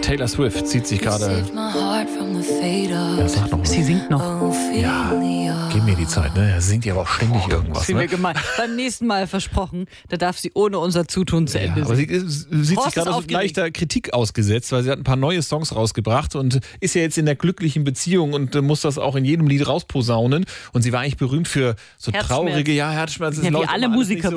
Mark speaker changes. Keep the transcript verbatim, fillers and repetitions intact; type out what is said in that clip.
Speaker 1: Taylor Swift zieht sich gerade.
Speaker 2: Ja, sag noch mal.
Speaker 3: Sie singt noch.
Speaker 2: Ja, gib mir die Zeit, ne? Da singt die aber auch ständig irgendwas.
Speaker 3: Das sind wir
Speaker 2: Ne?
Speaker 3: gemein. Beim nächsten Mal versprochen, da darf sie ohne unser Zutun zu Ende
Speaker 2: Ja, aber
Speaker 3: singen.
Speaker 2: sie, sie sieht
Speaker 3: Horst
Speaker 2: sich gerade
Speaker 3: ist
Speaker 2: so
Speaker 3: aufgeregt.
Speaker 2: leichter Kritik ausgesetzt, weil sie hat ein paar neue Songs rausgebracht und ist ja jetzt in der glücklichen Beziehung und äh, muss das auch in jedem Lied rausposaunen. Und sie war eigentlich berühmt für so
Speaker 3: Herzschmerz.
Speaker 2: traurige, ja, Herzschmerz.
Speaker 3: Ja, wie
Speaker 2: läuft
Speaker 3: alle
Speaker 2: immer alles nicht
Speaker 3: Musiker
Speaker 2: so